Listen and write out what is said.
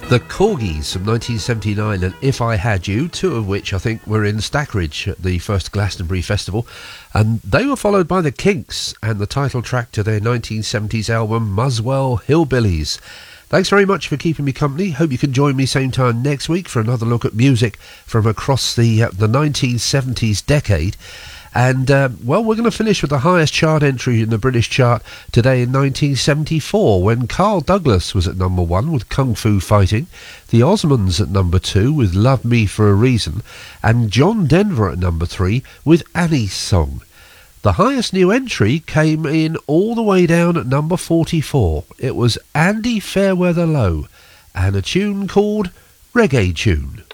The Corgis from 1979 and If I Had You, two of which I think were in Stackridge at the first Glastonbury Festival, and they were followed by the Kinks and the title track to their 1970s album Muswell Hillbillies. Thanks very much for keeping me company. Hope you can join me same time next week for another look at music from across the 1970s decade. And, well, we're going to finish with the highest chart entry in the British chart today in 1974, when Carl Douglas was at number 1 with Kung Fu Fighting, the Osmonds at number 2 with Love Me for a Reason, and John Denver at number 3 with Annie's Song. The highest new entry came in all the way down at number 44. It was Andy Fairweather Low, and a tune called Reggae Tune.